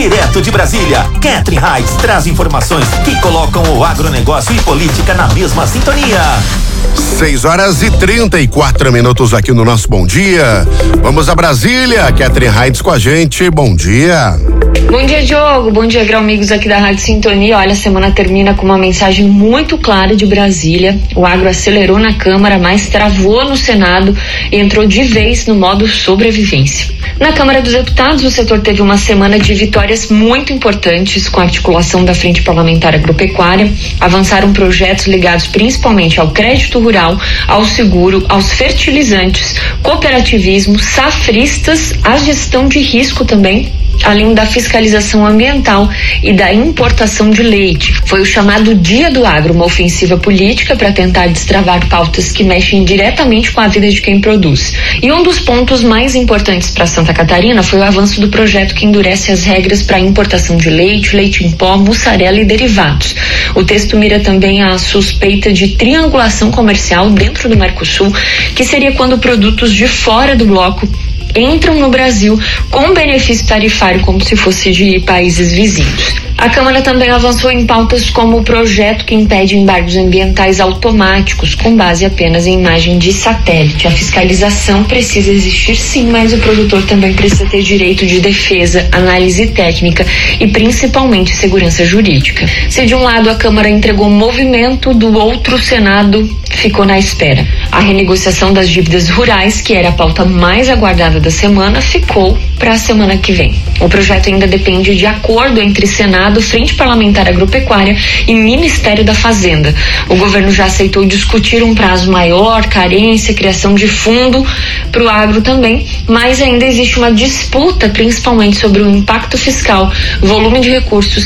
Direto de Brasília, Catherine Heights traz informações que colocam o agronegócio e política na mesma sintonia. 6:34 aqui no nosso Bom Dia. Vamos a Brasília, Catherine Heights com a gente. Bom dia. Bom dia, Diogo. Bom dia, amigos aqui da Rádio Sintonia. Olha, a semana termina com uma mensagem muito clara de Brasília. O agro acelerou na Câmara, mas travou no Senado e entrou de vez no modo sobrevivência. Na Câmara dos Deputados, o setor teve uma semana de vitórias muito importantes com a articulação da Frente Parlamentar Agropecuária. Avançaram projetos ligados principalmente ao crédito rural, ao seguro, aos fertilizantes, cooperativismo, safristas, a gestão de risco também, além da fiscalização ambiental e da importação de leite. Foi o chamado Dia do Agro, uma ofensiva política para tentar destravar pautas que mexem diretamente com a vida de quem produz. E um dos pontos mais importantes para Santa Catarina foi o avanço do projeto que endurece as regras para a importação de leite, leite em pó, mussarela e derivados. O texto mira também a suspeita de triangulação comercial dentro do Mercosul, que seria quando produtos de fora do bloco entram no Brasil com benefício tarifário como se fosse de países vizinhos. A Câmara também avançou em pautas como o projeto que impede embargos ambientais automáticos com base apenas em imagem de satélite. A fiscalização precisa existir sim, mas o produtor também precisa ter direito de defesa, análise técnica e principalmente segurança jurídica. Se de um lado a Câmara entregou movimento, do outro o Senado ficou na espera. A renegociação das dívidas rurais, que era a pauta mais aguardada da semana, ficou para a semana que vem. O projeto ainda depende de acordo entre Senado, Frente Parlamentar Agropecuária e Ministério da Fazenda. O governo já aceitou discutir um prazo maior, carência, criação de fundo para o agro também, mas ainda existe uma disputa, principalmente sobre o impacto fiscal, volume de recursos